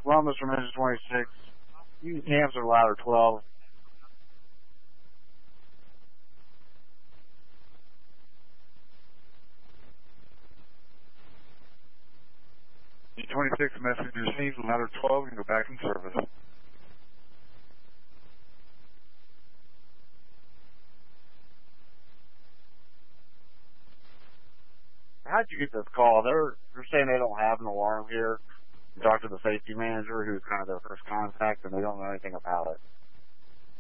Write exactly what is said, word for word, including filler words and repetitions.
Columbus from engine twenty-six. Use cams or ladder twelve. Engine twenty-six, message received, ladder twelve, and go back in service. How'd you get this call? They're they're saying they don't have an alarm here. You talk to the safety manager, who's kind of their first contact, and they don't know anything about it.